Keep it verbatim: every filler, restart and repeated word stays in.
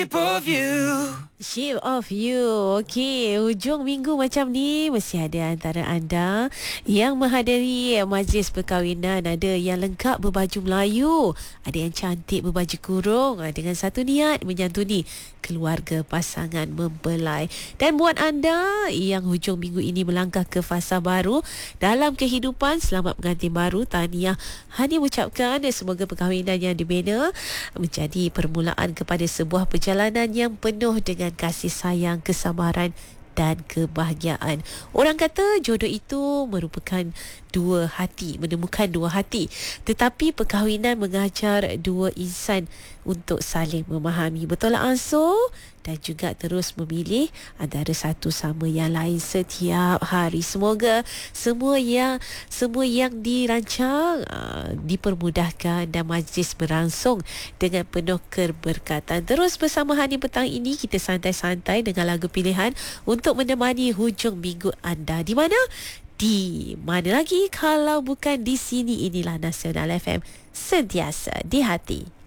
of you. Shape of You. Okey, hujung minggu macam ni mesti ada antara anda yang menghadiri majlis perkahwinan. Ada yang lengkap berbaju Melayu, ada yang cantik berbaju kurung, dengan satu niat menyantuni keluarga pasangan mempelai. Dan buat anda yang hujung minggu ini melangkah ke fasa baru dalam kehidupan, selamat pengantin baru. Tahniah Hani mengucapkan semoga perkahwinan yang dibina menjadi permulaan kepada sebuah perjalanan yang penuh dengan kasih sayang, kesabaran dan kebahagiaan. Orang kata jodoh itu merupakan dua hati, menemukan dua hati. Tetapi perkahwinan mengajar dua insan untuk saling memahami. Betul lah Anso? Dan juga terus memilih antara satu sama yang lain setiap hari. Semoga semua yang semua yang dirancang uh, dipermudahkan dan majlis berlangsung dengan penuh keberkatan. Terus bersama Hani petang ini, kita santai-santai dengan lagu pilihan untuk menemani hujung minggu anda. Di mana? Di mana lagi kalau bukan di sini. Inilah Nasional F M, sentiasa di hati.